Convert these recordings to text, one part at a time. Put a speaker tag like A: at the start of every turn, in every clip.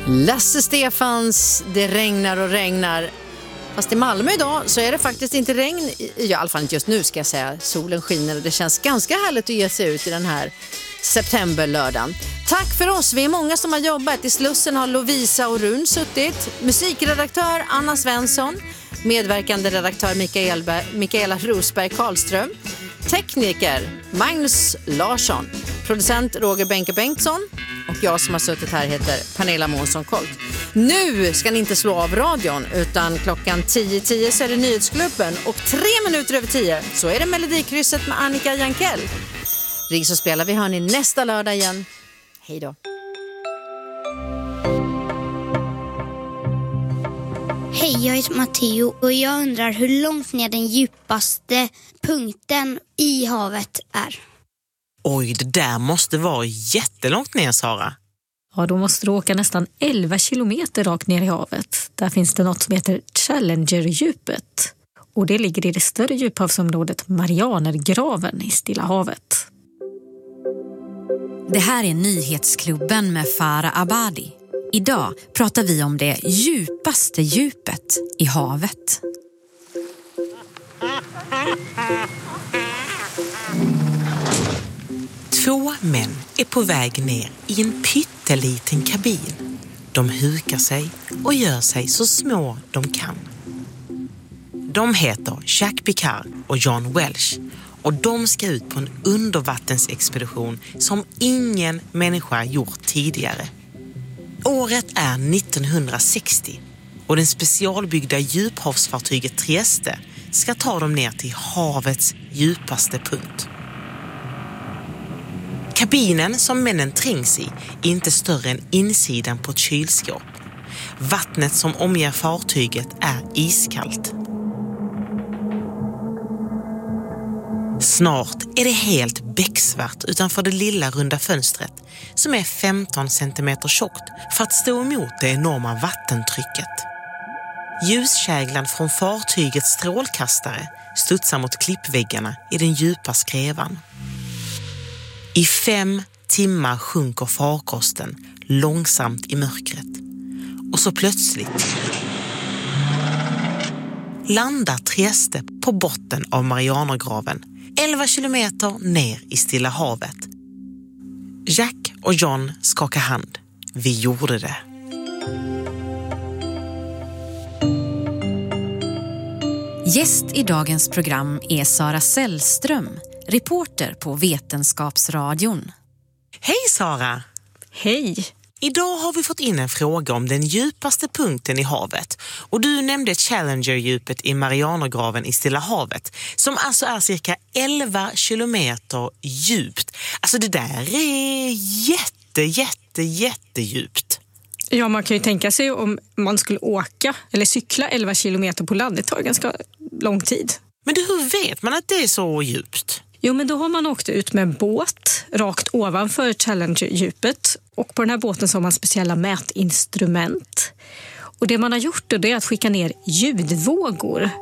A: Lasse Stefans, det regnar och regnar. Fast i Malmö idag så är det faktiskt inte regn, i alla fall inte just nu ska jag säga. Solen skiner och det känns ganska härligt att ge sig ut i den här septemberlördagen. Tack för oss, vi är många som har jobbat. I Slussen har Lovisa och Run suttit. Musikredaktör Anna Svensson. Medverkande redaktör Mikaela Rosberg Karlström. Tekniker Magnus Larsson. Producent Roger Benke Bengtsson. Och jag som har suttit här heter Pernilla Månsson Kolt. Nu ska ni inte slå av radion, utan klockan 10:10 så är det Nyhetsklubben. Och 3 minuter över 10 så är det Melodikrysset med Annika Jankell. Ring så spelar vi, hör ni nästa lördag igen. Hej då.
B: Hej, jag heter Matteo och jag undrar hur långt ner den djupaste punkten i havet är.
C: Oj, det där måste vara jättelångt ner, Sara.
D: Ja, då måste du åka nästan 11 kilometer rakt ner i havet. Där finns det något som heter Challenger-djupet. Och det ligger i det större djuphavsområdet Marianergraven i Stilla havet.
E: Det här är Nyhetsklubben med Farah Abadi. Idag pratar vi om det djupaste djupet i havet.
C: Två män är på väg ner i en pytteliten kabin. De hukar sig och gör sig så små de kan. De heter Jack Picard och John Welch och de ska ut på en undervattensexpedition som ingen människa gjort tidigare. Året är 1960 och den specialbyggda djuphavsfartyget Trieste ska ta dem ner till havets djupaste punkt. Kabinen som männen trängs i är inte större än insidan på ett kylskåp. Vattnet som omger fartyget är iskallt. Snart är det helt becksvart utanför det lilla runda fönstret som är 15 centimeter tjockt för att stå emot det enorma vattentrycket. Ljuskäglan från fartygets strålkastare studsar mot klippväggarna i den djupa skrevan. I 5 timmar sjunker farkosten långsamt i mörkret. Och så plötsligt landar Trieste på botten av Marianergraven 11 kilometer ner i Stilla havet. Jack och John skakar hand. Vi gjorde det.
E: Gäst i dagens program är Sara Sällström, reporter på Vetenskapsradion.
C: Hej Sara!
D: Hej!
C: Idag har vi fått in en fråga om den djupaste punkten i havet. Och du nämnde Challenger-djupet i Marianergraven i Stilla havet. Som alltså är cirka 11 kilometer djupt. Alltså det där är jättedjupt.
D: Ja, man kan ju tänka sig om man skulle åka eller cykla 11 kilometer på land. Det tar ganska lång tid.
C: Men hur vet man att det är så djupt?
D: Jo, men då har man åkt ut med en båt rakt ovanför Challenger-djupet. Och på den här båten så har man speciella mätinstrument. Och det man har gjort då, det är att skicka ner ljudvågor.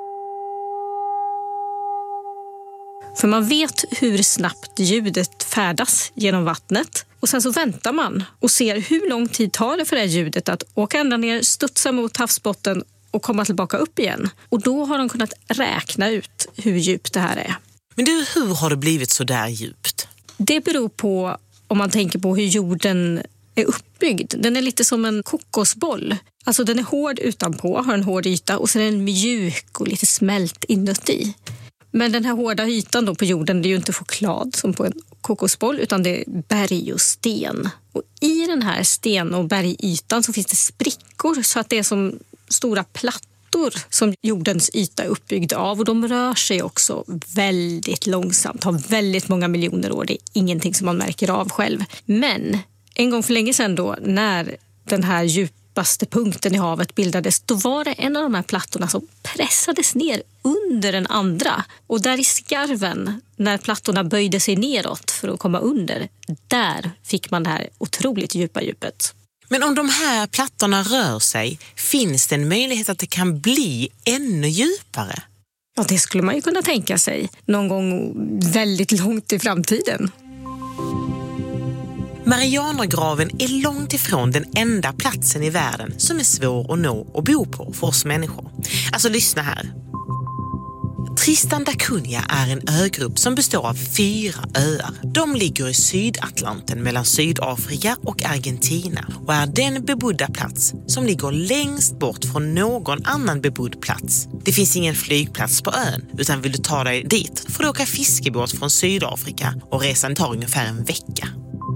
D: För man vet hur snabbt ljudet färdas genom vattnet. Och sen så väntar man och ser hur lång tid tar det för det här ljudet att åka ända ner, studsa mot havsbotten och komma tillbaka upp igen. Och då har de kunnat räkna ut hur djupt det här är.
C: Men du, hur har det blivit så där djupt?
D: Det beror på om man tänker på hur jorden är uppbyggd. Den är lite som en kokosboll. Alltså den är hård utanpå, har en hård yta och sen är den mjuk och lite smält inuti. Men den här hårda ytan då på jorden, det är ju inte choklad som på en kokosboll utan det är berg och sten. Och i den här sten- och bergytan så finns det sprickor så att det är som stora plattor som jordens yta är uppbyggd av och de rör sig också väldigt långsamt, har väldigt många miljoner år. Det är ingenting som man märker av själv. Men en gång för länge sedan då, när den här djupaste punkten i havet bildades, då var det en av de här plattorna som pressades ner under den andra. Och där i skarven, när plattorna böjde sig neråt för att komma under, där fick man det här otroligt djupa djupet.
C: Men om de här plattorna rör sig, finns det en möjlighet att det kan bli ännu djupare?
D: Ja, det skulle man ju kunna tänka sig någon gång väldigt långt i framtiden.
C: Marianergraven är långt ifrån den enda platsen i världen som är svår att nå och bo på för oss människor. Alltså lyssna här. Tristan da Cunha är en ögrupp som består av 4 öar. De ligger i Sydatlanten mellan Sydafrika och Argentina och är den bebodda plats som ligger längst bort från någon annan bebodd plats. Det finns ingen flygplats på ön, utan vill du ta dig dit får du åka fiskebåt från Sydafrika och resan tar ungefär en vecka.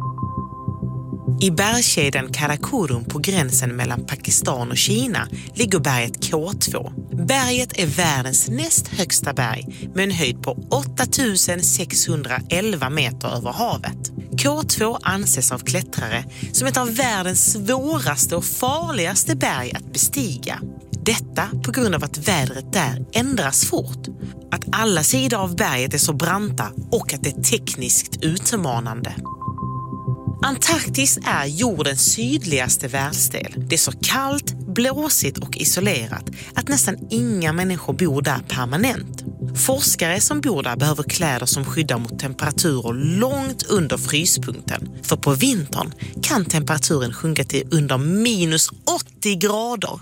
C: I bergskedjan Karakorum på gränsen mellan Pakistan och Kina ligger berget K2. Berget är världens näst högsta berg med en höjd på 8611 meter över havet. K2 anses av klättrare som ett av världens svåraste och farligaste berg att bestiga. Detta på grund av att vädret där ändras fort, att alla sidor av berget är så branta och att det är tekniskt utmanande. Antarktis är jordens sydligaste världsdel. Det är så kallt, blåsigt och isolerat att nästan inga människor bor där permanent. Forskare som bor där behöver kläder som skyddar mot temperaturer långt under fryspunkten. För på vintern kan temperaturen sjunka till under minus 80 grader.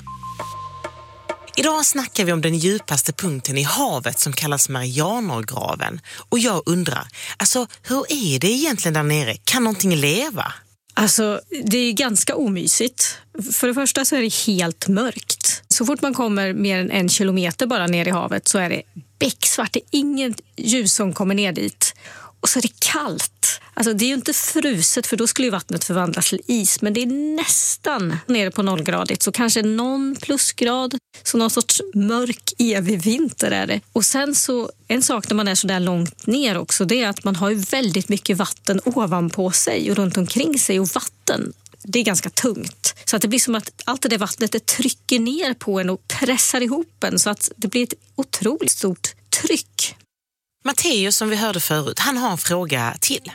C: Idag snackar vi om den djupaste punkten i havet som kallas Marianergraven. Och jag undrar, alltså hur är det egentligen där nere? Kan någonting leva?
D: Alltså, det är ganska omysigt. För det första så är det helt mörkt. Så fort man kommer mer än 1 kilometer bara ner i havet så är det becksvart. Det är inget ljus som kommer ner dit. Och så är det kallt. Alltså det är ju inte fruset för då skulle ju vattnet förvandlas till is. Men det är nästan nere på 0-gradigt. Så kanske någon plusgrad. Så någon sorts mörk evig vinter är det. Och sen så, en sak när man är så där långt ner också. Det är att man har ju väldigt mycket vatten ovanpå sig och runt omkring sig. Och vatten, det är ganska tungt. Så att det blir som att allt det där vattnet det trycker ner på en och pressar ihop en. Så att det blir ett otroligt stort tryck.
C: Matteo som vi hörde förut, han har en fråga till.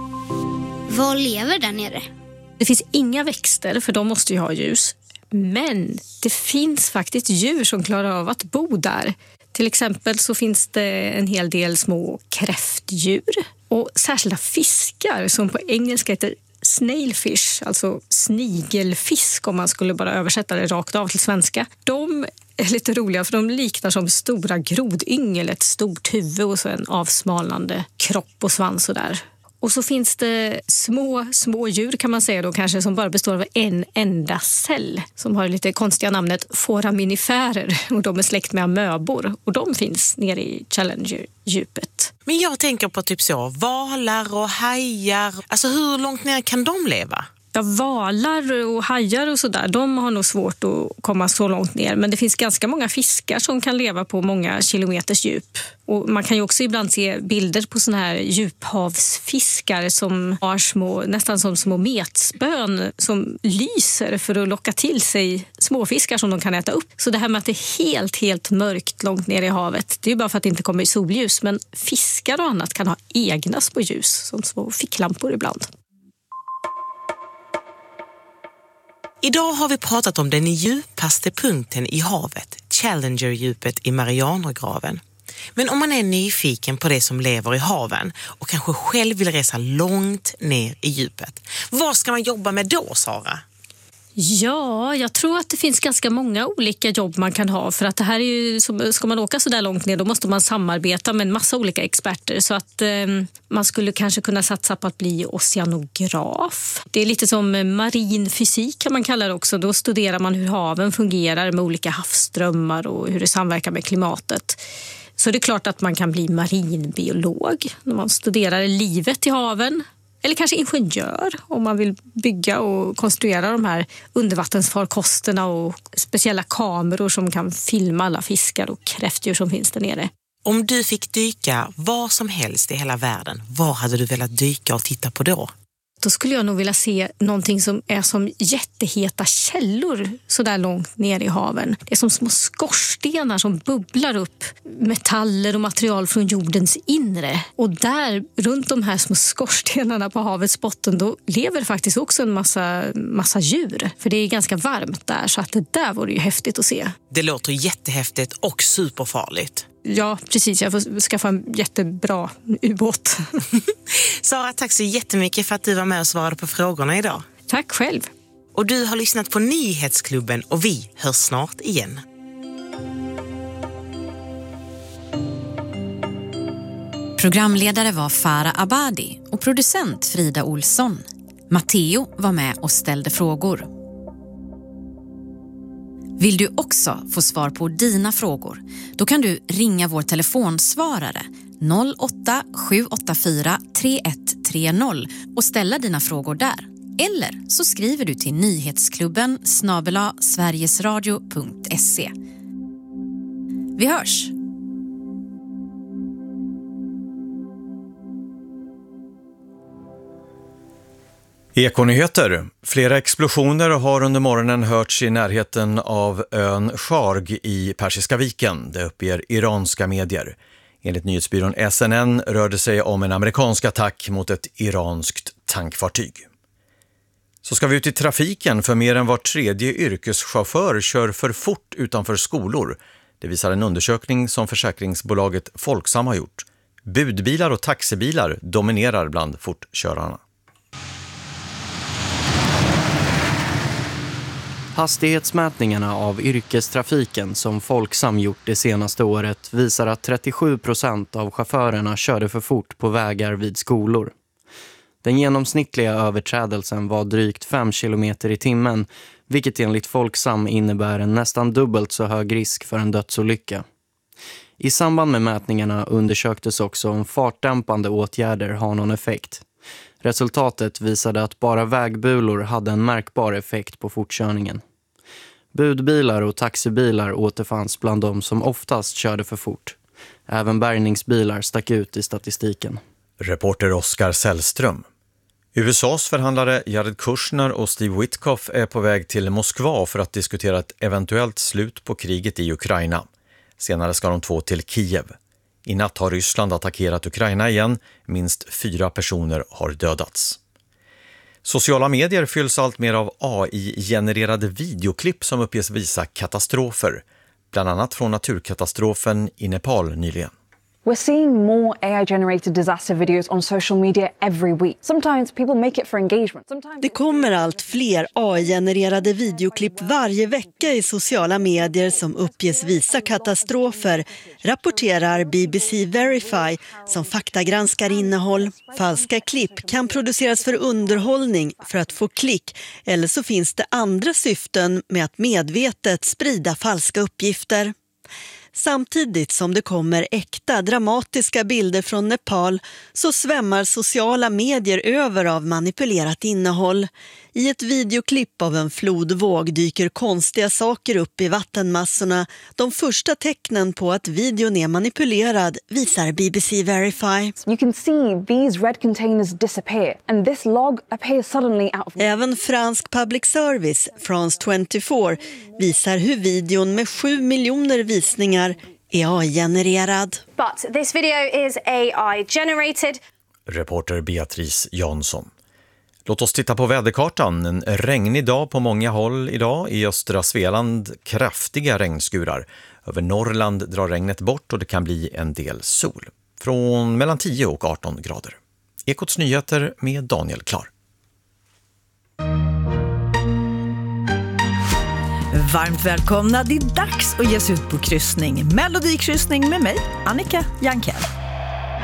B: Vad lever där nere?
D: Det finns inga växter för de måste ju ha ljus. Men det finns faktiskt djur som klarar av att bo där. Till exempel så finns det en hel del små kräftdjur och särskilda fiskar som på engelska heter snailfish, alltså snigelfisk om man skulle bara översätta det rakt av till svenska. De är lite roliga för de liknar som stora grodyngel, ett stort huvud och så en avsmalnande kropp och svans och där. Och så finns det små djur kan man säga då kanske som bara består av en enda cell som har lite konstiga namnet foraminifärer och de är släkt med amöbor och de finns nere i Challenger-djupet.
C: Men jag tänker på typ så, valar och hajar, alltså hur långt ner kan de leva?
D: Ja, valar och hajar och sådär, de har nog svårt att komma så långt ner. Men det finns ganska många fiskar som kan leva på många kilometers djup. Och man kan ju också ibland se bilder på såna här djuphavsfiskar som har små, nästan som små metspön som lyser för att locka till sig småfiskar som de kan äta upp. Så det här med att det är helt mörkt långt ner i havet, det är ju bara för att det inte kommer solljus. Men fiskar och annat kan ha egna små ljus som små ficklampor ibland.
C: Idag har vi pratat om den djupaste punkten i havet, Challenger-djupet i Marianergraven. Men om man är nyfiken på det som lever i haven och kanske själv vill resa långt ner i djupet, vad ska man jobba med då, Sara?
D: Ja, jag tror att det finns ganska många olika jobb man kan ha. För att det här är ju, ska man åka så där långt ner då måste man samarbeta med en massa olika experter. Så att man skulle kanske kunna satsa på att bli oceanograf. Det är lite som marin fysik kan man kalla det också. Då studerar man hur haven fungerar med olika havsströmmar och hur det samverkar med klimatet. Så det är klart att man kan bli marinbiolog när man studerar livet i haven. Eller kanske ingenjör om man vill bygga och konstruera de här undervattensfarkosterna och speciella kameror som kan filma alla fiskar och kräftdjur som finns där nere.
C: Om du fick dyka var som helst i hela världen, vad hade du velat dyka och titta på då?
D: Då skulle jag nog vilja se någonting som är som jätteheta källor så där långt ner i haven. Det är som små skorstenar som bubblar upp metaller och material från jordens inre. Och där, runt de här små skorstenarna på havets botten, då lever faktiskt också en massa djur. För det är ganska varmt där, så att det där vore ju häftigt att se.
C: Det låter jättehäftigt och superfarligt.
D: Ja, precis. Jag får skaffa en jättebra ubåt.
C: Sara, tack så jättemycket för att du var med och svarade på frågorna idag.
D: Tack själv.
C: Och du har lyssnat på Nyhetsklubben och vi hörs snart igen.
E: Programledare var Farah Abadi och producent Frida Olsson. Matteo var med och ställde frågor. Vill du också få svar på dina frågor? Då kan du ringa vår telefonsvarare 08 784 3130 och ställa dina frågor där. Eller så skriver du till nyhetsklubben@sverigesradio.se. Vi hörs!
F: Ekonyheter. Flera explosioner har under morgonen hörts i närheten av ön Sharg i Persiska viken, det uppger iranska medier. Enligt nyhetsbyrån SNN rör det sig om en amerikansk attack mot ett iranskt tankfartyg. Så ska vi ut i trafiken, för mer än var tredje yrkeschaufför kör för fort utanför skolor. Det visar en undersökning som försäkringsbolaget Folksam har gjort. Budbilar och taxibilar dominerar bland fortkörarna.
G: Hastighetsmätningarna av yrkestrafiken som Folksam gjort det senaste året visar att 37% av chaufförerna körde för fort på vägar vid skolor. Den genomsnittliga överträdelsen var drygt 5 km i timmen, vilket enligt Folksam innebär en nästan dubbelt så hög risk för en dödsolycka. I samband med mätningarna undersöktes också om fartdämpande åtgärder har någon effekt. Resultatet visade att bara vägbulor hade en märkbar effekt på fortkörningen. Budbilar och taxibilar återfanns bland de som oftast körde för fort. Även bärgningsbilar stack ut i statistiken.
F: Reporter Oskar Sällström. USAs förhandlare Jared Kushner och Steve Witkoff är på väg till Moskva för att diskutera ett eventuellt slut på kriget i Ukraina. Senare ska de två till Kiev. I natt har Ryssland attackerat Ukraina igen. Minst 4 personer har dödats. Sociala medier fylls allt mer av AI-genererade videoklipp som uppges visa katastrofer. Bland annat från naturkatastrofen i Nepal nyligen.
H: We're seeing more AI-generated disaster videos on social media every week. Sometimes people make it for engagement.
I: Det kommer allt fler AI-genererade videoklipp varje vecka i sociala medier som uppges visa katastrofer, rapporterar BBC Verify som faktagranskar innehåll. Falska klipp kan produceras för underhållning, för att få klick, eller så finns det andra syften med att medvetet sprida falska uppgifter. Samtidigt som det kommer äkta dramatiska bilder från Nepal så svämmar sociala medier över av manipulerat innehåll. I ett videoklipp av en flodvåg dyker konstiga saker upp i vattenmassorna. De första tecknen på att videon är manipulerad visar BBC Verify.
H: You can see these red containers disappear and this log appears suddenly out of...
I: Även fransk public service, France 24, visar hur videon med 7 miljoner visningar är AI-genererad.
J: But this video is AI-generated.
F: Reporter Beatrice Jansson. Låt oss titta på väderkartan. En regnig dag på många håll idag. I östra Svealand kraftiga regnskurar. Över Norrland drar regnet bort och det kan bli en del sol. Från mellan 10 och 18 grader. Ekots nyheter med Daniel Klar.
K: Varmt välkomna, det är dags att ge sig ut på kryssning. Melodikryssning med mig, Annika Jankell.